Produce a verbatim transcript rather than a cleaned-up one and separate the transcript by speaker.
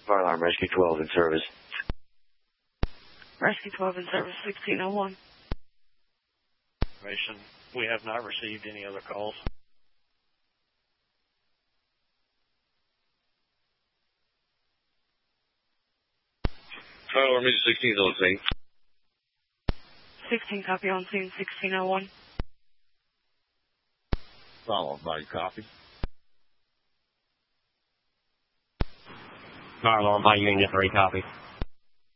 Speaker 1: Fire alarm, Rescue twelve in service.
Speaker 2: Rescue twelve in service, sixteen oh one.
Speaker 3: We have not received any other calls.
Speaker 4: Fire alarm, sixteen on scene.
Speaker 2: sixteen copy on scene, sixteen oh one.
Speaker 4: Follow by copy.
Speaker 5: Fire alarm by Union three, copy.